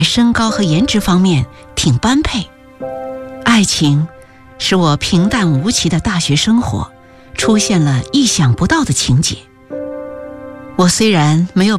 身高和颜值方面挺般配。爱情使我平淡无奇的大学生活出现了意想不到的情节。我虽然没有